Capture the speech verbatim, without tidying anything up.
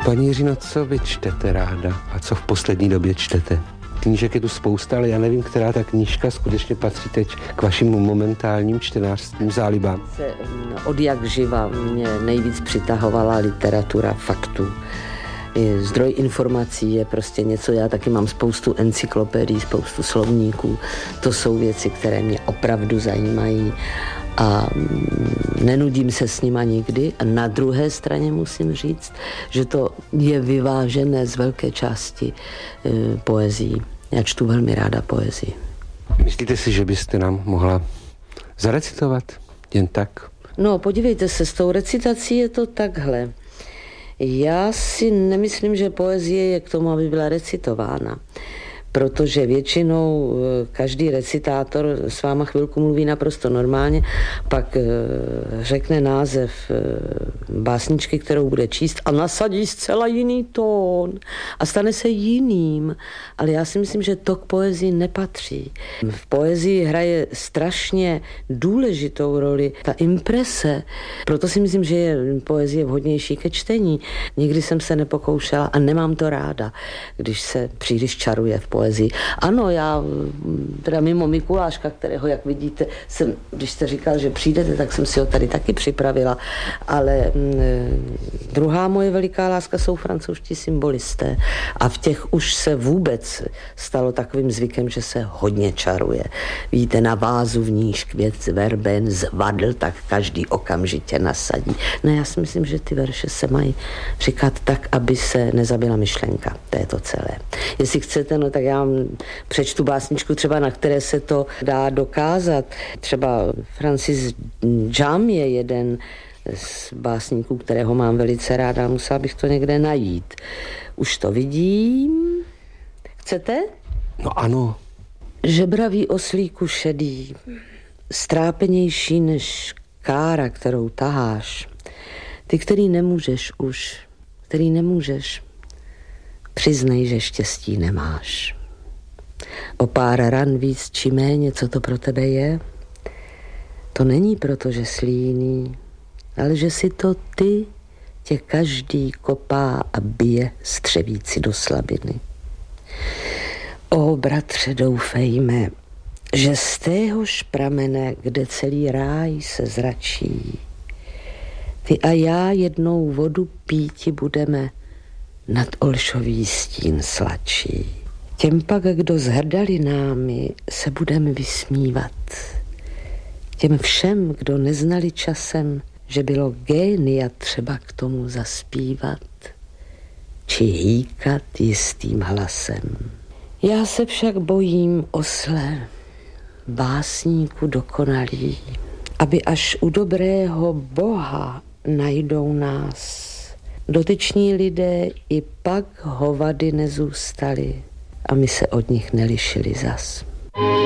Paní Jiřino, co vy čtete ráda a co v poslední době čtete? Knížek je tu spousta, ale já nevím, která ta knížka skutečně patří teď k vašim momentálním čtenářským zálibám. Se od jak živa mě nejvíc přitahovala literatura faktů. Zdroj informací je prostě něco, já taky mám spoustu encyklopedií, spoustu slovníků. To jsou věci, které mě opravdu zajímají a nenudím se s nima nikdy. A na druhé straně musím říct, že to je vyvážené z velké části e, poezií. Já čtu velmi ráda poezii. Myslíte si, že byste nám mohla zarecitovat jen tak? No, podívejte se, s tou recitací je to takhle. Já si nemyslím, že poezie je k tomu, aby byla recitována, protože většinou každý recitátor s váma chvilku mluví naprosto normálně, pak řekne název básničky, kterou bude číst a nasadí zcela jiný tón a stane se jiným. Ale já si myslím, že to k poezii nepatří. V poezii hraje strašně důležitou roli ta imprese. Proto si myslím, že je poezie vhodnější ke čtení. Nikdy jsem se nepokoušela a nemám to ráda, když se příliš čaruje v poezii. Ano, já teda mimo Mikuláška, kterého, jak vidíte, jsem, když jste říkal, že přijdete, tak jsem si ho tady taky připravila, ale druhá moje veliká láska jsou francouzští symbolisté a v těch už se vůbec stalo takovým zvykem, že se hodně čaruje. Víte, na vázu v níž květ z verben zvadl, tak každý okamžitě nasadí. No já si myslím, že ty verše se mají říkat tak, aby se nezabila myšlenka. To je to celé. Jestli chcete, no tak já přečtu básničku třeba, na které se to dá dokázat. Třeba Francis Jam je jeden z básníků, kterého mám velice ráda, musela bych to někde najít. Už to vidím. Chcete? No ano. Žebravý oslíku šedý, strápenější než kára, kterou taháš. Ty, který nemůžeš už, který nemůžeš, přiznej, že štěstí nemáš. O pár ran víc či méně, co to pro tebe je? To není proto, že jsi líný, ale že si to ty, tě každý kopá a bije střevíci do slabiny. O bratře, doufejme, že z téhož pramene, kde celý ráj se zračí, ty a já jednou vodu píti budeme nad Olšový stín slačí. Těm pak, kdo zhrdali námi, se budeme vysmívat. Těm všem, kdo neznali časem, že bylo génia třeba k tomu zaspívat, či hýkat jistým hlasem. Já se však bojím, osle, básníku dokonalý, aby až u dobrého Boha najdou nás. Dotyční lidé i pak hovady nezůstali a my se od nich nelišili zas.